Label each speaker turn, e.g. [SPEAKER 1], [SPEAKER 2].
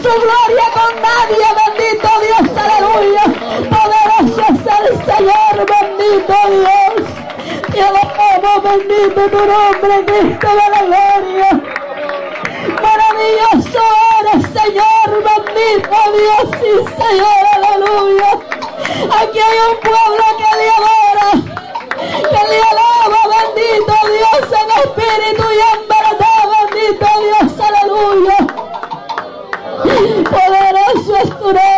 [SPEAKER 1] su gloria con nadie, bendito Dios, aleluya. Poderoso es el Señor, bendito Dios. Te alabamos, bendito tu nombre, Cristo de la gloria. Maravilloso eres, Señor, bendito Dios, sí, Señor, aleluya. Aquí hay un pueblo que le adora, que le alaba, bendito Dios, en espíritu y en verdad.